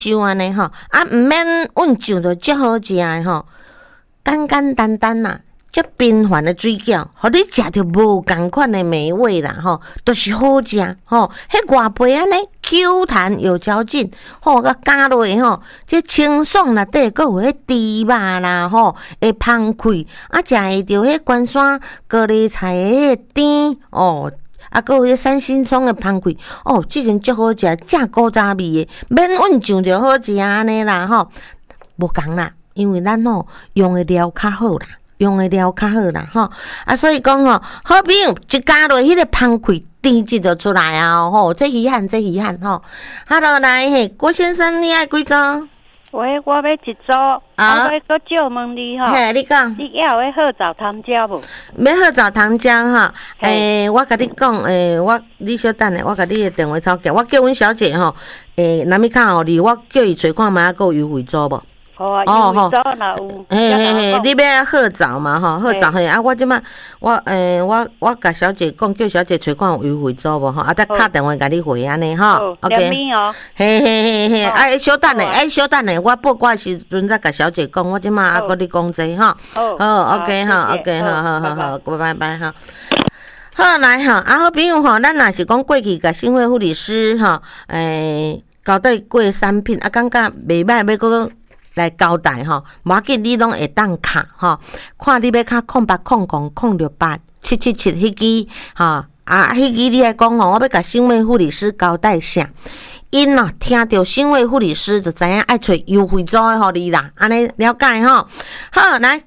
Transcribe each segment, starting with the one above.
就安尼吼，啊，毋免温酒就足好食诶吼，简简单单啦，足平凡诶水饺，互你食着无共款诶美味啦吼，都是好食吼。迄外皮安尼 Q 弹有嚼劲，吼，甲加落吼，这清爽内底阁有迄猪肉啦吼，会芳气，啊，食会着迄关山高丽菜诶迄甜哦。啊，搁有迄三星葱的芳气，哦，即阵足好食，正古早味的，免温酱就好食安尼啦吼，无共啦，因为咱吼用的料较好啦，用的料较好啦吼，啊，所以讲吼，好朋友一加落迄个芳气，甜质就出来啊吼，这遗憾吼。Hello， 来嘿，郭先生，你爱几组？ 喂，我要一组，我搁借问你吼。 嘿，你讲。 你还有迄褐枣糖浆无？ 要褐枣糖浆吼，我甲你讲，你小等下，我甲你的电话抄起，我叫阮小姐吼，若物较互你，我叫伊找看卖还有优惠组无？ 好啊，优惠组若有。 嘿，你要褐枣嘛吼，褐枣嘿，啊，我即摆我甲小姐讲，叫小姐找看有优惠组无吼，啊，再敲电话甲你回安尼吼 ，OK。 嘿，啊，小等下，我报挂时阵再甲小姐讲，我即摆还搁你讲这吼，好 ，OK 吼 ，OK 好，拜拜吼。好来吼，啊好朋友吼，咱若是讲过去甲新会护理师吼，交代过产品，啊，感觉袂歹，要搁来交代吼，无要紧，你拢会当卡吼，看你要卡0800068777迄支吼，啊，迄支你来讲吼，我要甲新会护理师交代啥？因哦，听到新卫护理师就知影爱找优惠组的互你啦，安尼了解吼。好，来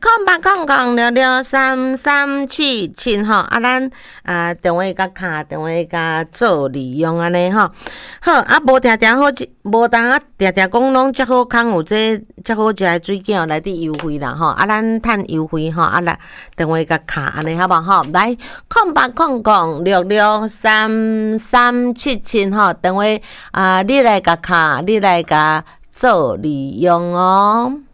0800633777吼，啊，咱电话甲卡，电话甲做利用安尼吼。好，啊，无定定好，无当啊，定定讲拢遮好康有这遮好食的水饺来滴优惠啦吼。啊，咱趁优惠吼，啊来电话甲卡安尼好无吼？来0800663377吼，电话你来甲卡，你来甲做利用哦。